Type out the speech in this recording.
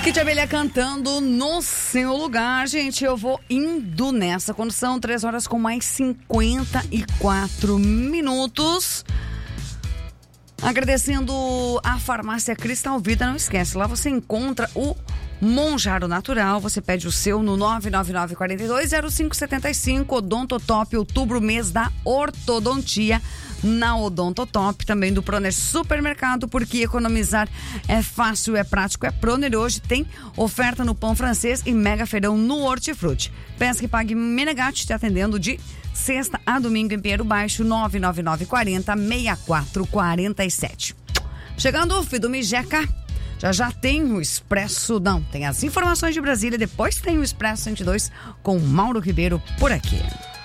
Kit Abelha cantando no seu lugar. Gente, eu vou indo nessa quando são 3 horas com mais 54 minutos. Agradecendo a Farmácia Cristal Vida, não esquece, lá você encontra o Monjaro Natural, você pede o seu no 999-420575, Odontotop, outubro, mês da ortodontia, na Odontotop, também do Proner Supermercado, porque economizar é fácil, é prático, é Proner. Hoje tem oferta no pão francês e mega feirão no Hortifruti. Peça que pague Menegatti, te atendendo de sexta a domingo em Pinheiro Baixo, 999-40-6447. Chegando o Fido Mijeca, já tem o Expresso, não, tem as informações de Brasília, depois tem o Expresso 102 com Mauro Ribeiro por aqui.